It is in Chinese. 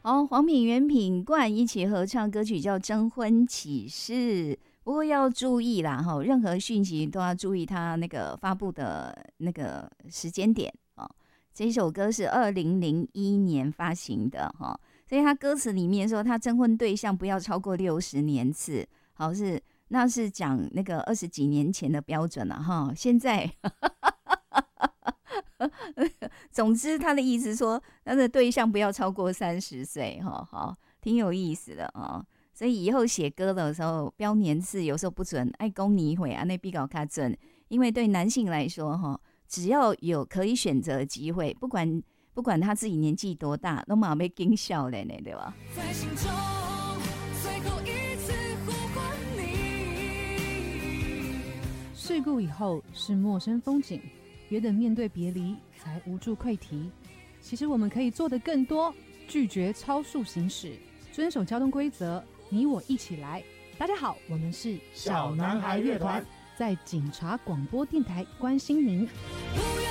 哦，黄品、袁品冠一起合唱歌曲叫《征婚启事》，不过要注意啦，任何讯息都要注意它那个发布的那个时间点哦。这首歌是2001年发行的所以他歌词里面说他征婚对象不要超过60年次，那是讲那个20几年前的标准了现在总之他的意思说他的对象不要超过30岁好，挺有意思的所以以后写歌的时候标年次有时候不准，爱公你会那比较较准，因为对男性来说只要有可以选择的机会，不管他自己年纪多大，都马被惊笑了呢，对吧？在心中最后一次呼唤你，事故以后是陌生风景，别等面对别离才无助溃堤。其实我们可以做得更多，拒绝超速行驶，遵守交通规则，你我一起来。大家好，我们是小男孩乐团， 在警察广播电台关心您。